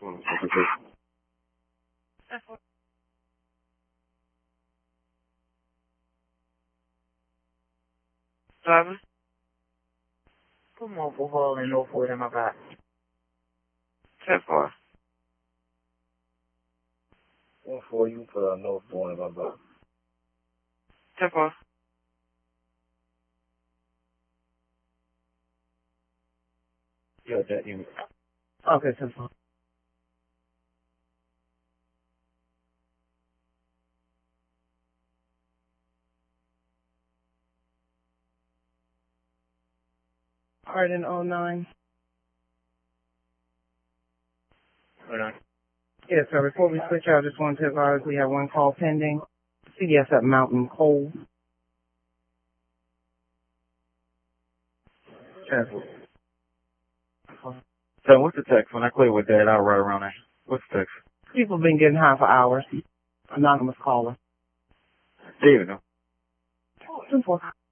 Driver? Put multiple hole in Northwood in my back. 10-4. 1-4, you put a Northwood in my back. 10-4. Yeah, that unit. Okay, 10-4. Alright, in 09. Hold on. Yes, sir. Before we switch out, I just wanted to advise we have one call pending. CVS at Mountain Coal. Transfer. So what's the text? When I clear with that, I'll write around that. What's the text? People been getting high for hours. Anonymous caller. There you go. 10-4.